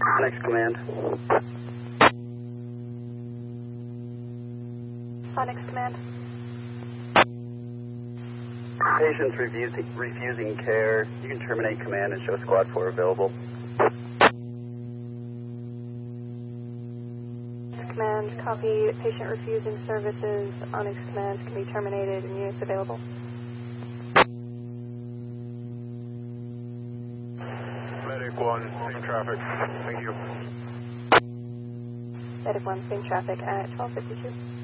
Next command. Onyx Command. Patient's refusing care. You can terminate command and show Squad 4 available. Command, copy. Patient refusing services. Onyx Command can be terminated and units available. Medic 1, same traffic. Thank you. Medic 1, same traffic at 1252.